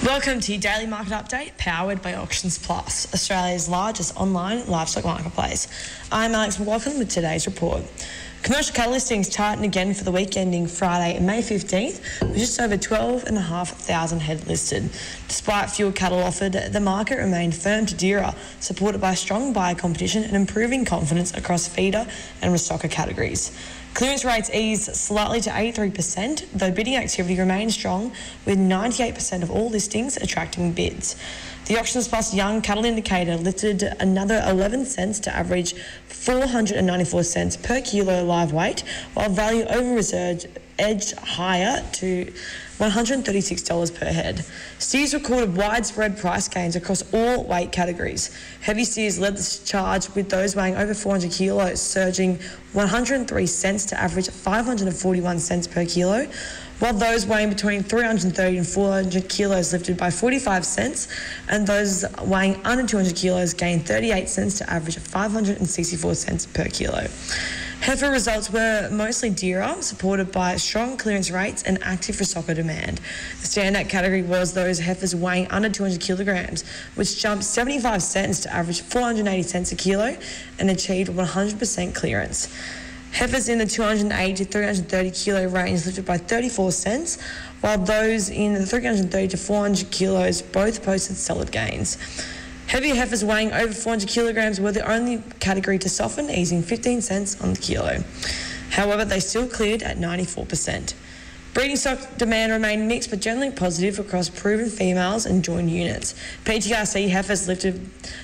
Welcome to your Daily Market Update, powered by Auctions Plus, Australia's largest online livestock marketplace. I'm Alex McLaughlin with today's report. Commercial cattle listings tightened again for the week ending Friday, May 15th, with just over 12,500 head listed. Despite fewer cattle offered, the market remained firm to dearer, supported by strong buyer competition and improving confidence across feeder and restocker categories. Clearance rates eased slightly to 83%, though bidding activity remained strong, with 98% of all listings attracting bids. The Auctions Plus Young Cattle Indicator lifted another 11 cents to average 494 cents per kilo live weight, while value over reserve edged higher to $136 per head. Steers recorded widespread price gains across all weight categories. Heavy steers led the charge, with those weighing over 400 kilos surging 103 cents to average 541 cents per kilo, while those weighing between 330 and 400 kilos lifted by 45 cents, and those weighing under 200 kilos gained 38 cents to average 564 cents per kilo. Heifer results were mostly dearer, supported by strong clearance rates and active restocker demand. The standout category was those heifers weighing under 200 kilograms, which jumped 75 cents to average 480 cents a kilo and achieved 100% clearance. Heifers in the 280 to 330 kilo range lifted by 34 cents, while those in the 330 to 400 kilos both posted solid gains. Heavier heifers weighing over 400 kilograms were the only category to soften, easing 15 cents on the kilo. However, they still cleared at 94%. Breeding stock demand remained mixed but generally positive across proven females and joined units. PTRC heifers lifted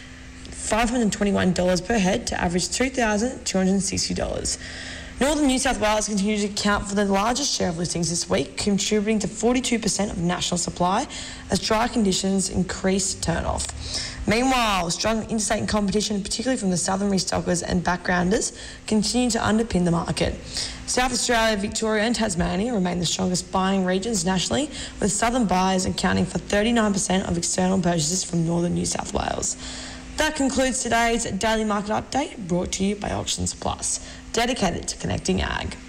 $521 per head to average $2,260. Northern New South Wales continued to account for the largest share of listings this week, contributing to 42% of national supply as dry conditions increased turn-off. Meanwhile, strong interstate competition, particularly from the southern restockers and backgrounders, continued to underpin the market. South Australia, Victoria and Tasmania remain the strongest buying regions nationally, with southern buyers accounting for 39% of external purchases from northern New South Wales. That concludes today's Daily Market Update, brought to you by Auctions Plus, dedicated to connecting ag.